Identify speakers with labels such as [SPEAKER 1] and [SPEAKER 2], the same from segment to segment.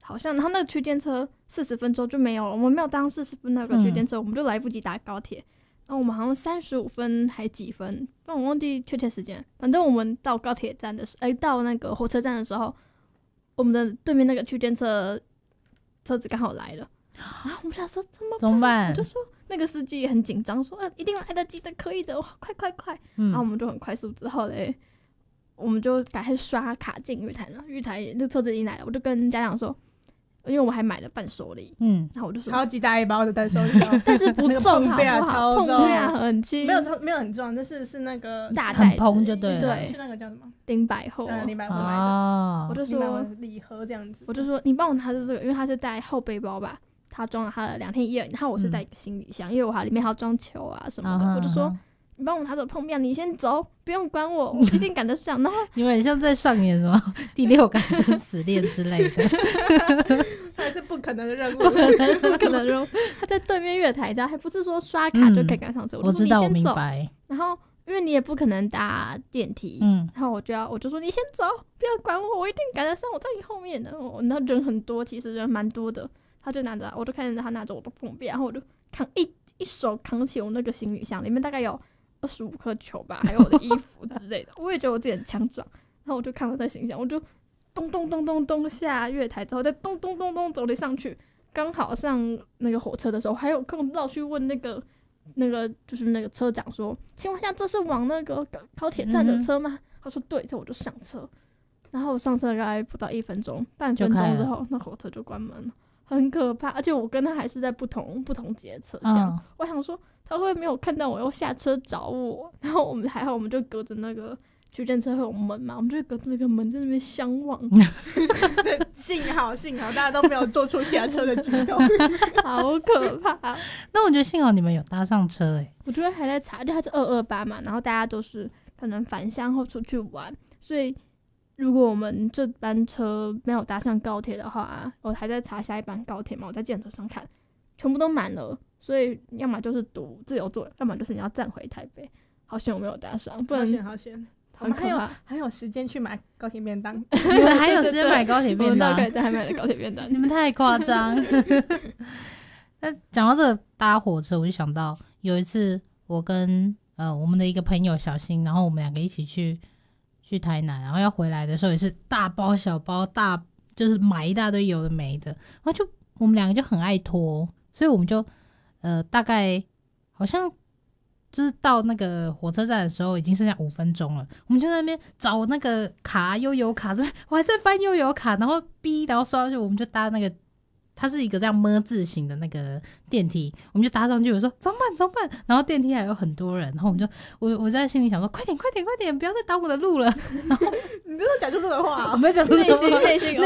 [SPEAKER 1] 好像，然后那个区间车40分钟就没有了，我们没有搭上40分那个区间车，我们就来不及搭高铁。然后我们好像35分还几分，但我忘记确切时间。反正我们到高铁站的时候，到那个火车站的时候，我们的对面那个区间车子刚好来了。啊，我们想说怎么办？我就说那个司机也很紧张，说一定来得及的，可以的，快快快！然后我们就很快速，之后嘞，我们就赶快刷卡进月台了。月台那车子已经来了，我就跟家长说。因为我还买了伴手礼，然后我就说
[SPEAKER 2] 超级大一包的伴手礼，
[SPEAKER 1] 但是不重，好不好？碰面很轻，
[SPEAKER 2] 没有很重，但是那个
[SPEAKER 1] 大袋子，
[SPEAKER 3] 蓬就对了，
[SPEAKER 2] 对，是那个叫什么
[SPEAKER 1] 林百货，
[SPEAKER 2] 林百货买的，
[SPEAKER 1] 我就说
[SPEAKER 2] 礼盒这样子，
[SPEAKER 1] 我就说你帮我拿着这个，因为他是带后背包吧，他装了他的2天1夜，然后我是带一个行李箱，因为我里面还要装球啊什么的，我就说。你帮我拿着碰面，你先走，不用管我，我一定赶得上。然后
[SPEAKER 3] 你们很像在上演什么第6感生死恋之类的，
[SPEAKER 2] 那是不可能的任务，
[SPEAKER 1] 不可能任务。他在对面月台的，还不是说刷卡就可以赶上车。
[SPEAKER 3] 我知道，我明
[SPEAKER 1] 走
[SPEAKER 3] 白。
[SPEAKER 1] 然后因为你也不可能搭电梯，然后我就说你先走，不要管我，我一定赶得上，我在你后面的。然后人很多，其实人蛮多的。他就拿着，我就看着他拿着我的碰面，然后我就扛一手扛起我那个行李箱，里面大概有25颗球吧，还有我的衣服之类的。我也觉得我自己很强壮，然后我就看到那行李箱，我就咚咚咚咚咚下月台之后，再咚咚咚咚走了上去。刚好上那个火车的时候，还有空绕去问那个就是那个车长说：“请问一下，这是往那个高铁站的车吗？”他说：“对。”这我就上车，然后我上车大概不到1分钟，半分钟之后，那火车就关门了，很可怕。而且我跟他还是在不同节车厢，我想说。他会没有看到我要下车找我，然后我们还好，我们就隔着那个区间车会有门嘛，我们就隔着那个门在那边相望。
[SPEAKER 2] 幸好大家都没有做出下车的举动，
[SPEAKER 1] 好可怕。
[SPEAKER 3] 那我觉得幸好你们有搭上车
[SPEAKER 1] 我觉得还在查，就它是228嘛，然后大家都是可能返乡或出去玩，所以如果我们这班车没有搭上高铁的话，我还在查下一班高铁嘛，我在计程车上看，全部都满了。所以要么就是赌自由座，要么就是你要站回台北。好险我没有搭上，不然
[SPEAKER 2] 好险。我们还有时间去买高铁便当，
[SPEAKER 3] 你们还有时间买高铁便当？
[SPEAKER 1] 对，还买了高铁便当。
[SPEAKER 3] 你们太夸张。那讲到这个搭火车，我就想到有一次我跟我们的一个朋友小新，然后我们2个一起去台南，然后要回来的时候也是大包小包就是买一大堆有的没的，然后我们2个就很爱拖，所以我们就大概好像就是到那个火车站的时候已经剩下5分钟了，我们就在那边找那个卡悠游卡，我还在翻悠游卡，然后然后刷上去，我们就搭那个它是一个这样么字形的那个电梯，我们就搭上去，我说怎么办，然后电梯还有很多人，然后我在心里想说快点，不要再挡我的路了。然后
[SPEAKER 2] 你真的讲出这个话
[SPEAKER 3] 我没有讲出这个话，
[SPEAKER 1] 内心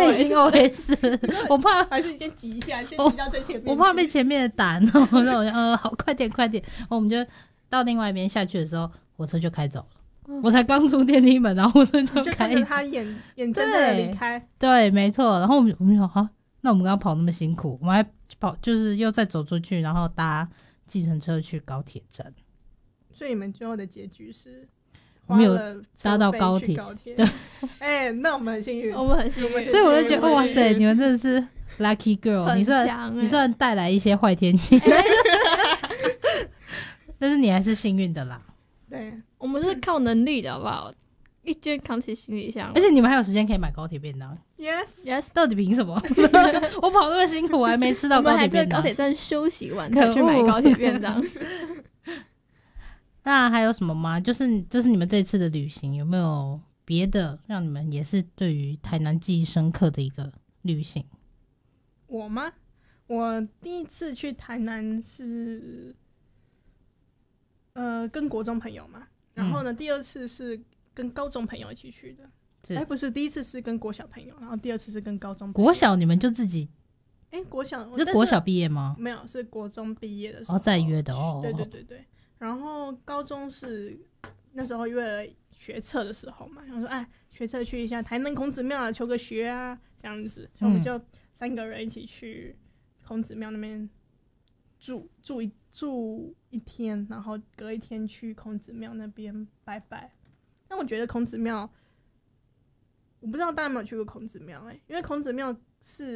[SPEAKER 3] OS 我怕
[SPEAKER 2] 还是你先挤一下，先挤到最前面，
[SPEAKER 3] 我怕被前面的挡。然后我好快点，然后我们就到另外一边下去的时候，火车就开走了。我才刚出电梯门，然后火车就开走，
[SPEAKER 2] 就看着他眼睁睁的离开。
[SPEAKER 3] 对，没错。然后我们就说那我们刚刚跑那么辛苦，我们还跑，就是又再走出去，然后搭计程车去高铁站。
[SPEAKER 2] 所以你们最后的结局是，
[SPEAKER 3] 我们有搭到高铁。
[SPEAKER 2] 对，那我们很幸运，
[SPEAKER 1] 我们很幸运。
[SPEAKER 3] 所以我就觉得，哇塞，你们真的是 lucky girl。你虽然带来一些坏天气，但是你还是幸运的啦。
[SPEAKER 2] 对，
[SPEAKER 1] 我们是靠能力的，好不好？一肩扛起行李箱，
[SPEAKER 3] 而且你们还有时间可以买高铁便当。
[SPEAKER 2] Yes，
[SPEAKER 3] 到底凭什么？我跑那么辛苦，我还没吃到高铁便当。我们还在
[SPEAKER 1] 高铁站休息完才去买高铁便当。
[SPEAKER 3] 那还有什么吗？这是你们这次的旅行，有没有别的让你们也是对于台南记忆深刻的一个旅行？
[SPEAKER 2] 我吗？我第一次去台南是跟国中朋友嘛，然后呢，第二次是跟高中朋友一起去的。不是，第一次是跟国小朋友，然后第二次是跟高中朋友。
[SPEAKER 3] 国小你们就自己？
[SPEAKER 2] 国小
[SPEAKER 3] 是国小毕业吗？
[SPEAKER 2] 没有，是国中毕业的时候
[SPEAKER 3] 再约的
[SPEAKER 2] 对。然后高中是那时候因为学测的时候嘛，然后说学测去一下台南孔子庙求个学啊，这样子，所以我们就3个人一起去孔子庙那边住一天，然后隔一天去孔子庙那边拜拜。但我觉得孔子庙，我不知道大家有没有去过孔子庙因为孔子庙是